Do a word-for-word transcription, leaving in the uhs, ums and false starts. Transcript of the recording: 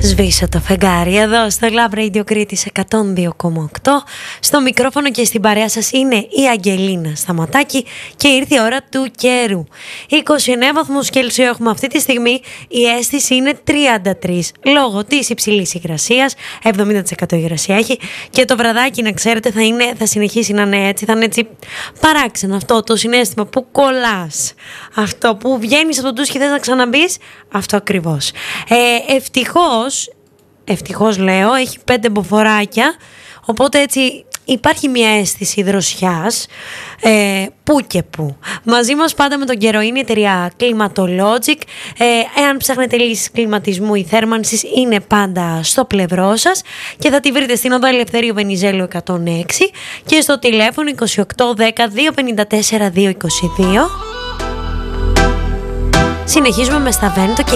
Σβήσε το φεγγάρι εδώ στο Love Radio Κρήτης εκατόν δύο κόμμα οκτώ. Στο μικρόφωνο και στην παρέα σας είναι η Αγγελίνα Σταματάκη και ήρθε η ώρα του καιρού. είκοσι εννέα βαθμούς Κέλσιο έχουμε αυτή τη στιγμή, η αίσθηση είναι τριάντα τρία λόγω της υψηλής υγρασίας, εβδομήντα τοις εκατό υγρασία έχει και το βραδάκι να ξέρετε θα, είναι, θα συνεχίσει να είναι έτσι, θα είναι έτσι παράξενο αυτό το συναίσθημα που κολλάς, αυτό που βγαίνεις από τον ντους και θες να ξαναμπείς, αυτό ακριβώς. Ε, ευτυχώς, ευτυχώς λέω, έχει πέντε μποφοράκια, οπότε έτσι υπάρχει μια αίσθηση δροσιάς, ε, που και που. Μαζί μας πάντα με τον καιρό είναι η εταιρεία Climatologic. Ε, εάν ψάχνετε λύσεις κλιματισμού ή θέρμανσης, είναι πάντα στο πλευρό σας και θα τη βρείτε στην οδό Ελευθερίου Βενιζέλου εκατόν έξι και στο τηλέφωνο είκοσι οκτώ δέκα δύο πενήντα τέσσερα δύο είκοσι δύο. Συνεχίζουμε με στα Βέντο και